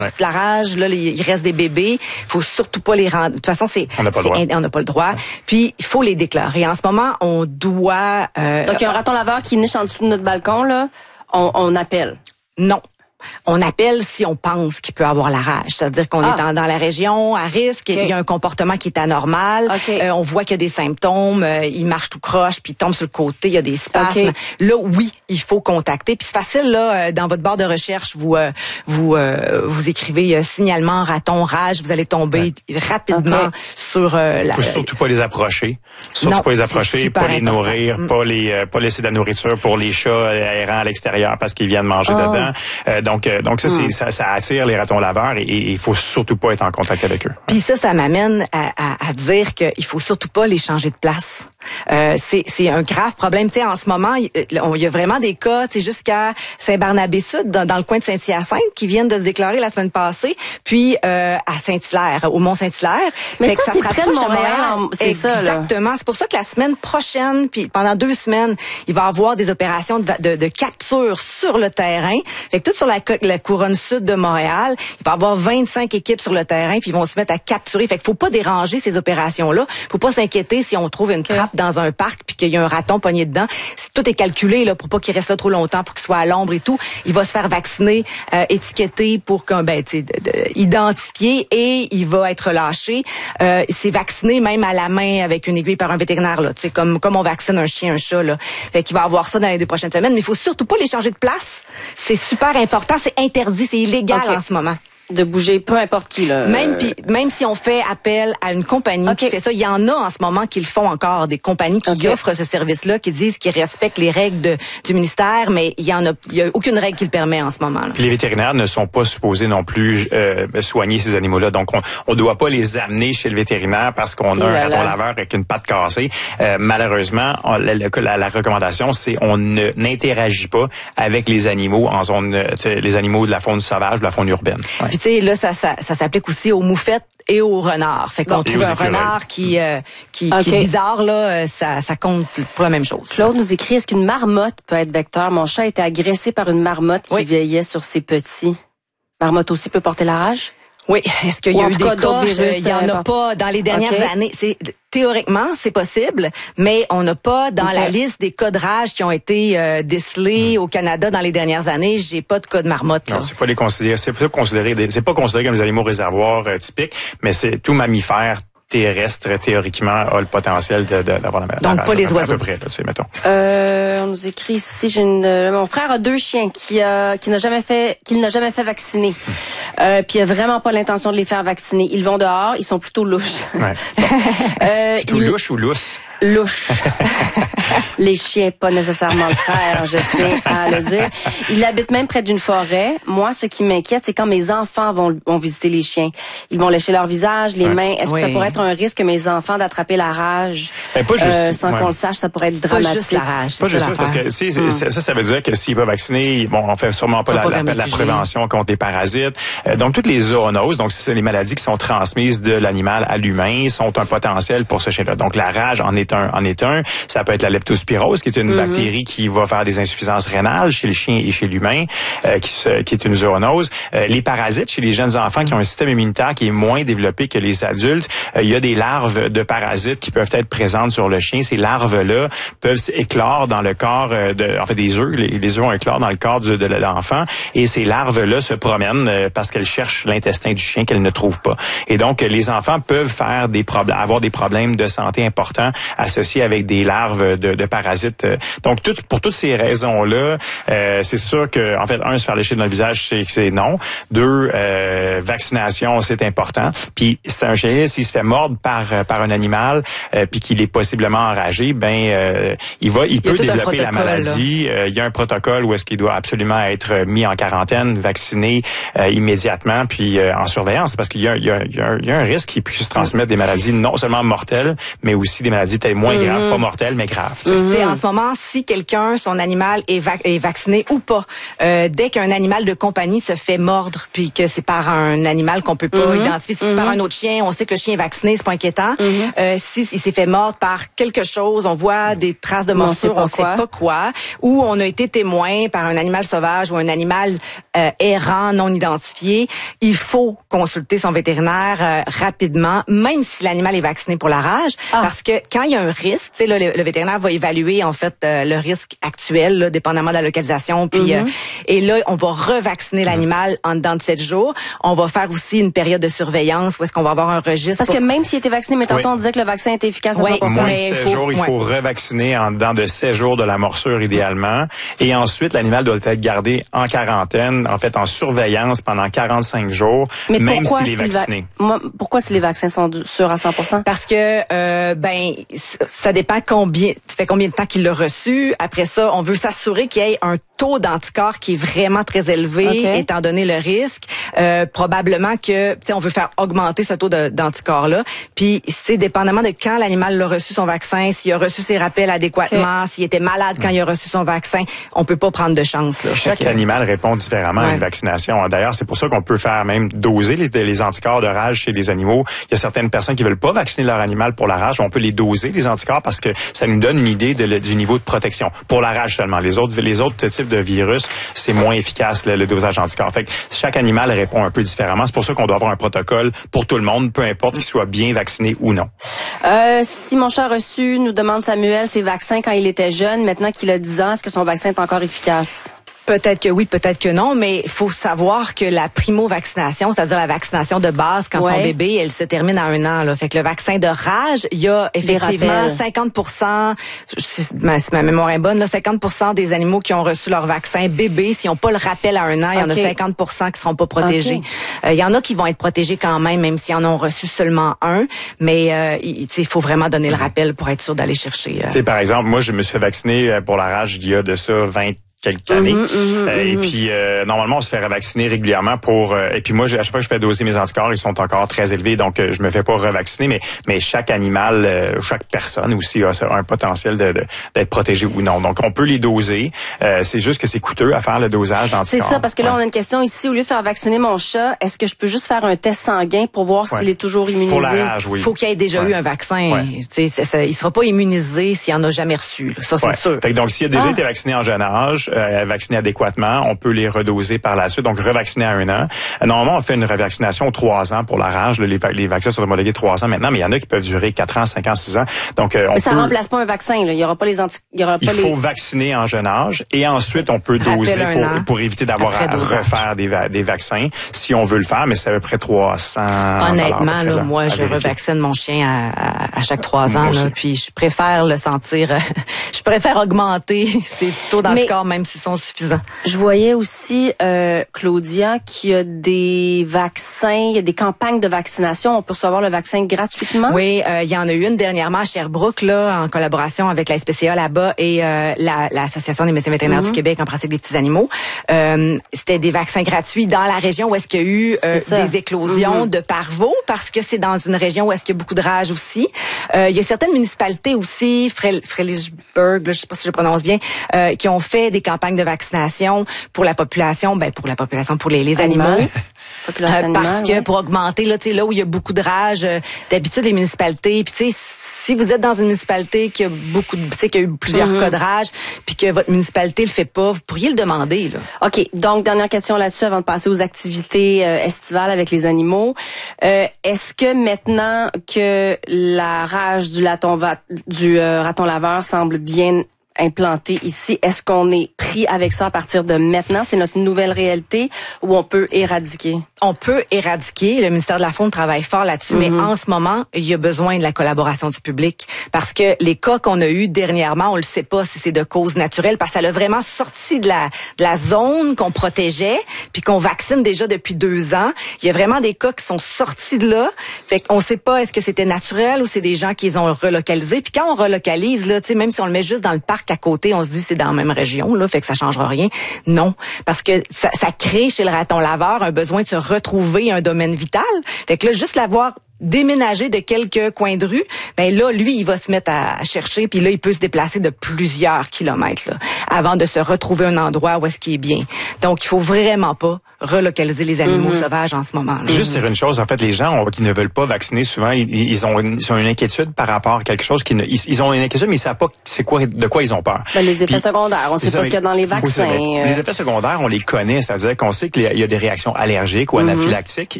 la rage, là, il reste des bébés. Il faut surtout pas les rendre. De toute façon, on n'a pas le droit. Puis, il faut les déclarer. En ce moment, on doit... Donc, il y a un raton laveur qui niche en dessous de notre balcon, là. On appelle. Non. On appelle si on pense qu'il peut avoir la rage. C'est-à-dire qu'on est dans la région à risque, il y a un comportement qui est anormal, on voit qu'il y a des symptômes, il marche tout croche, puis il tombe sur le côté, il y a des spasmes. Là, oui, il faut contacter. Puis c'est facile, là, dans votre barre de recherche, vous écrivez signalement raton rage, vous allez tomber rapidement sur Il faut surtout pas les approcher. Pas les nourrir, pas laisser de la nourriture pour les chats errants à l'extérieur parce qu'ils viennent manger dedans. Donc ça attire les ratons laveurs et il faut surtout pas être en contact avec eux. Puis ça m'amène à dire qu'il faut surtout pas les changer de place. C'est un grave problème. Tu sais, en ce moment, il y a vraiment des cas, tu sais, jusqu'à Saint-Barnabé-Sud, dans le coin de Saint-Hyacinthe, qui viennent de se déclarer la semaine passée, puis à Saint-Hilaire, au Mont-Saint-Hilaire. Mais ça, c'est près de Montréal. C'est ça, là. Exactement. C'est pour ça que la semaine prochaine, puis pendant 2 semaines, il va y avoir des opérations de capture sur le terrain. Fait que tout sur la couronne sud de Montréal, il va y avoir 25 équipes sur le terrain, puis ils vont se mettre à capturer. Fait qu'il faut pas déranger ces opérations-là. Faut pas s'inquiéter si on trouve une trappe dans un parc puis qu'il y a un raton pogné dedans. Tout est calculé là pour pas qu'il reste là trop longtemps, pour qu'il soit à l'ombre et tout. Il va se faire vacciner, étiqueter pour identifier et il va être relâché. C'est vacciné même à la main avec une aiguille par un vétérinaire là, tu sais comme on vaccine un chien, un chat là. Fait qu'il va avoir ça dans les 2 prochaines semaines, mais il faut surtout pas les changer de place. C'est super important, c'est interdit, c'est illégal en ce moment. De bouger, peu importe qui, là. Même si on fait appel à une compagnie qui fait ça, il y en a en ce moment qui le font encore, des compagnies qui offrent ce service-là, qui disent qu'ils respectent les règles du ministère, mais il y a aucune règle qui le permet en ce moment. Là. Puis les vétérinaires ne sont pas supposés non plus soigner ces animaux-là, donc on doit pas les amener chez le vétérinaire parce qu'on a un raton laveur avec une patte cassée. Malheureusement, la recommandation, c'est on n'interagit pas avec les animaux en zone, les animaux de la faune sauvage, de la faune urbaine. Ouais. Puis tu sais, là, ça s'applique aussi aux moufettes et aux renards. Fait qu'on trouve un renard qui est bizarre, là, ça compte pour la même chose. Claude nous écrit, est-ce qu'une marmotte peut être vecteur? Mon chat a été agressé par une marmotte qui veillait sur ses petits. Marmotte aussi peut porter la rage? Oui. Est-ce qu'il y a eu des cas? Il y en a pas dans les dernières années. Théoriquement, c'est possible, mais on n'a pas dans la liste des cas de rage qui ont été décelés au Canada dans les dernières années. J'ai pas de cas de marmotte. Là. Non, c'est pas considéré comme des animaux réservoirs typiques, mais c'est tout mammifère terrestre, théoriquement, a le potentiel d'avoir la Donc, pas les oiseaux. À peu près, là, tu sais, mettons. On nous écrit ici, mon frère a 2 chiens qu'il n'a jamais fait vacciner. Puis il a vraiment pas l'intention de les faire vacciner. Ils vont dehors, ils sont plutôt louches. Ouais. Plutôt louche ou lousse? Louche. Les chiens, pas nécessairement le frère, je tiens à le dire. Il habite même près d'une forêt. Moi, ce qui m'inquiète, c'est quand mes enfants vont visiter les chiens. Ils vont lécher leur visage, les mains. Est-ce que ça pourrait être un risque que mes enfants d'attraper la rage? Pas juste, sans qu'on le sache, ça pourrait être dramatique. Pas juste la rage. Pas juste ça, parce que ça veut dire que s'ils peuvent vacciner, on fait sûrement pas la prévention contre les parasites. Donc, toutes les zoonoses, donc c'est les maladies qui sont transmises de l'animal à l'humain, sont un potentiel pour ce chien-là. Donc, la rage en est un. Ça peut être la leptospirose, qui est une bactérie qui va faire des insuffisances rénales chez le chien et chez l'humain, qui est une zoonose. Les parasites chez les jeunes enfants qui ont un système immunitaire qui est moins développé que les adultes, il y a des larves de parasites qui peuvent être présentes sur le chien. Ces larves-là peuvent éclore dans le corps des œufs. Les œufs ont éclore dans le corps de l'enfant et ces larves-là se promènent parce qu'elles cherchent l'intestin du chien qu'elles ne trouvent pas. Et donc, les enfants peuvent faire avoir des problèmes de santé importants associés avec des larves de parasites. Donc, pour toutes ces raisons-là, c'est sûr que, en fait, se faire lécher dans le visage, c'est non. 2, vaccination, c'est important. Puis, c'est un chien, s'il se fait mordre par un animal, puis qu'il est possiblement enragé, il peut développer la maladie. Il y a un protocole où est-ce qu'il doit absolument être mis en quarantaine, vacciné immédiatement, puis en surveillance, parce qu'il y a un risque qu'il puisse transmettre des maladies non seulement mortelles, mais aussi des maladies peut-être c'est moins grave, pas mortel, mais grave. En ce moment, si quelqu'un, son animal est vacciné ou pas, dès qu'un animal de compagnie se fait mordre, puis que c'est par un animal qu'on peut pas identifier, si c'est par un autre chien, on sait que le chien est vacciné, c'est pas inquiétant. Si il s'est fait mordre par quelque chose, on voit des traces de morsure, on sait pas quoi, ou on a été témoin par un animal sauvage ou un animal errant, non identifié, il faut consulter son vétérinaire rapidement, même si l'animal est vacciné pour la rage, parce que quand il y a un risque, tu sais, le vétérinaire va évaluer en fait le risque actuel, là, dépendamment de la localisation, puis et là on va revacciner l'animal en dedans de 7 jours. On va faire aussi une période de surveillance où est-ce qu'on va avoir un registre. Parce que même s'il était vacciné, mais tantôt on disait que le vaccin était efficace à 100%. Moins de 7 jours, il faut revacciner en dedans de 7 jours de la morsure idéalement. Et ensuite, l'animal doit être gardé en quarantaine, en fait en surveillance pendant 45 jours, mais même s'il est vacciné. Pourquoi si les vaccins sont sûrs à 100%? Parce que ça dépend ça fait combien de temps qu'il l'a reçu. Après ça, on veut s'assurer qu'il y ait un taux d'anticorps qui est vraiment très élevé, étant donné le risque. Probablement que, on veut faire augmenter ce taux d'anticorps-là. Puis, c'est dépendamment de quand l'animal l'a reçu son vaccin, s'il a reçu ses rappels adéquatement, s'il était malade quand il a reçu son vaccin, on peut pas prendre de chance. Là. Chaque animal répond différemment à une vaccination. D'ailleurs, c'est pour ça qu'on peut faire même doser les anticorps de rage chez les animaux. Il y a certaines personnes qui veulent pas vacciner leur animal pour la rage. On peut les doser, les anticorps, parce que ça nous donne une idée du niveau de protection. Pour la rage seulement. Les autres types de virus, c'est moins efficace le dosage d'anticorps. Fait que chaque animal répond un peu différemment. C'est pour ça qu'on doit avoir un protocole pour tout le monde, peu importe qu'il soit bien vacciné ou non. Si mon chat reçu, nous demande Samuel, ses vaccins quand il était jeune, maintenant qu'il a 10 ans, est-ce que son vaccin est encore efficace? Peut-être que oui, peut-être que non, mais il faut savoir que la primo-vaccination, c'est-à-dire la vaccination de base quand son bébé, elle se termine à 1 an. Là. Fait que le vaccin de rage, il y a effectivement 50%, si ma mémoire est bonne, là, 50% des animaux qui ont reçu leur vaccin bébé, s'ils n'ont pas le rappel à 1 an, il y en a 50% qui seront pas protégés. Il y en a qui vont être protégés quand même s'ils en ont reçu seulement un, mais il faut vraiment donner le rappel pour être sûr d'aller chercher. Par exemple, moi, je me suis fait vacciner pour la rage il y a de ça 20 quelques années. Et puis, normalement, on se fait revacciner régulièrement et puis moi, à chaque fois que je fais doser mes anticorps, ils sont encore très élevés, donc je me fais pas revacciner, mais chaque animal, chaque personne aussi a un potentiel d'être protégé ou non. Donc, on peut les doser. C'est juste que c'est coûteux à faire le dosage d'anticorps. C'est ça, parce que là, on a une question ici. Au lieu de faire vacciner mon chat, est-ce que je peux juste faire un test sanguin pour voir s'il est toujours immunisé? Pour la rage, oui. Faut qu'il ait déjà eu un vaccin. Il sera pas immunisé s'il en a jamais reçu. Là. Ça, c'est sûr. Fait que donc, s'il a déjà été vacciné en jeune âge, vaccinés adéquatement, on peut les redoser par la suite, donc revacciner à 1 an. Normalement, on fait une revaccination aux 3 ans pour la rage. Là, les vaccins sont homologués 3 ans maintenant, mais il y en a qui peuvent durer 4 ans, 5 ans, 6 ans. Donc, mais ça remplace pas un vaccin. Là. Il y aura pas les Il faut vacciner en jeune âge et ensuite on peut doser pour éviter d'avoir à refaire des vaccins si on veut le faire, mais c'est à peu près 300. Honnêtement, là, moi, je revaccine mon chien à chaque 3 ans, là, puis je préfère le sentir. Je préfère augmenter ces taux d'anticorps, même s'ils sont suffisants. Je voyais aussi, Claudia, qu'il y a des vaccins, il y a des campagnes de vaccination. On peut recevoir le vaccin gratuitement? Oui, il y en a eu une dernièrement à Sherbrooke, là, en collaboration avec la SPCA là-bas et l'Association des médecins vétérinaires du Québec en pratique des petits animaux. C'était des vaccins gratuits dans la région où est-ce qu'il y a eu des éclosions de parvo, parce que c'est dans une région où est-ce qu'il y a beaucoup de rage aussi. Il y a certaines municipalités aussi, Frelichburg, je sais pas si je prononce bien, qui ont fait des campagnes de vaccination pour la population, pour les animaux. Parce que pour augmenter là où il y a beaucoup de rage, d'habitude les municipalités, puis tu sais, si vous êtes dans une municipalité qui a qui a eu plusieurs cas de rage, puis que votre municipalité le fait pas, vous pourriez le demander là. OK, donc dernière question là-dessus avant de passer aux activités estivales avec les animaux. Est-ce que maintenant que la rage du raton laveur semble bien implanté ici, est-ce qu'on est pris avec ça à partir de maintenant? C'est notre nouvelle réalité ou on peut éradiquer? On peut éradiquer. Le ministère de la Faune travaille fort là-dessus, mais en ce moment, il y a besoin de la collaboration du public parce que les cas qu'on a eus dernièrement, on le sait pas si c'est de cause naturelle parce que ça l'a vraiment sorti de la zone qu'on protégeait puis qu'on vaccine déjà depuis 2 ans. Il y a vraiment des cas qui sont sortis de là. Fait qu'on sait pas est-ce que c'était naturel ou c'est des gens qui les ont relocalisés. Puis quand on relocalise, là, tu sais, même si on le met juste dans le parc à côté, on se dit c'est dans la même région, là, fait que ça changera rien. Non, parce que ça crée chez le raton laveur un besoin de se retrouver un domaine vital. Fait que là, juste l'avoir déménager de quelques coins de rue, ben là, lui, il va se mettre à chercher, puis là, il peut se déplacer de plusieurs kilomètres là, avant de se retrouver un endroit où est-ce qu'il est bien. Donc, il faut vraiment pas relocaliser les animaux sauvages en ce moment-là. Juste dire une chose, en fait, les gens qui ne veulent pas vacciner, souvent, ils ont une inquiétude par rapport à quelque chose ils ont une inquiétude, mais ils savent pas de quoi ils ont peur. Ben, les effets secondaires, on sait pas ce qu'il y a dans les vaccins. Les effets secondaires, on les connaît, c'est-à-dire qu'on sait qu'il y a des réactions allergiques ou anaphylactiques.